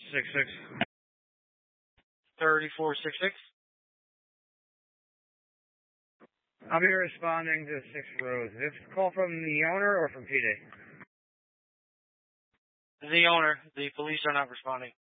66. 3466. I'll be responding to 6 Rose. Is this a call from the owner or from PD? The owner. The police are not responding.